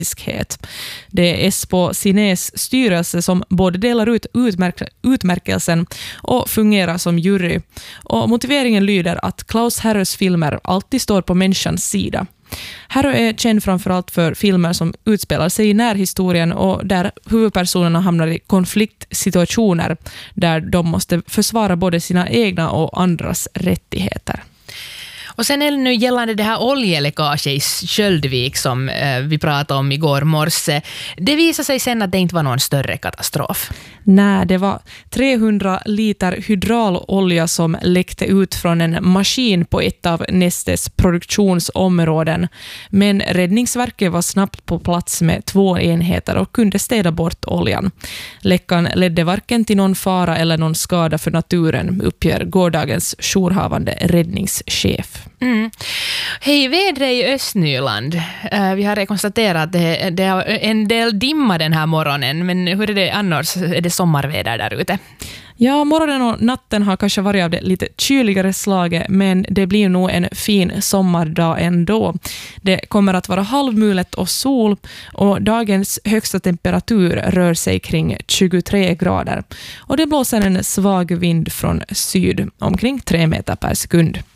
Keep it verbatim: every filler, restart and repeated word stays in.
Det är Espo Cines styrelse som både delar ut utmärk- utmärkelsen och fungerar som jury. Och motiveringen lyder att Klaus Härös filmer alltid står på människans sida. Härö är känd framförallt för filmer som utspelar sig i närhistorien och där huvudpersonerna hamnar i konfliktsituationer där de måste försvara både sina egna och andras rättigheter. Och sen är det nu gällande det här oljeläckaget i Sköldvik som eh, vi pratade om igår morse. Det visade sig sen att det inte var någon större katastrof. Nej, det var trehundra liter hydraulolja som läckte ut från en maskin på ett av Nestes produktionsområden. Men Räddningsverket var snabbt på plats med två enheter och kunde städa bort oljan. Läckan ledde varken till någon fara eller någon skada för naturen, uppger gårdagens jourhavande räddningschef. Mm. Hej, vädret i Östnyland. Uh, vi har konstaterat att det, det är en del dimma den här morgonen, men hur är det annars? Är det sommarväder där ute? Ja, morgonen och natten har kanske varit av det lite kyligare slaget, men det blir nog en fin sommardag ändå. Det kommer att vara halvmulet och sol och dagens högsta temperatur rör sig kring tjugotre grader. Och det blåser en svag vind från syd omkring tre meter per sekund.